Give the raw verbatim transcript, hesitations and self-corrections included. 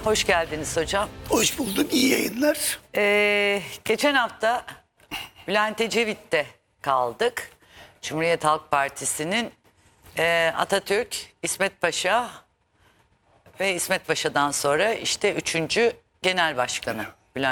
Hoş geldiniz hocam. Hoş bulduk, iyi yayınlar. Ee, geçen hafta Bülent Ecevit'te kaldık. Cumhuriyet Halk Partisi'nin e, Atatürk, İsmet Paşa ve İsmet Paşa'dan sonra işte üçüncü genel başkanı